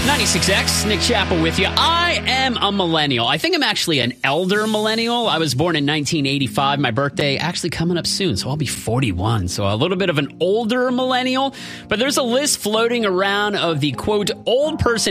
96X, Nick Chappell with you. I am a millennial. I think I'm actually an elder millennial. I was born in 1985. My birthday actually coming up soon, so I'll be 41. So a little bit of an older millennial. But there's a list floating around of the, quote, old person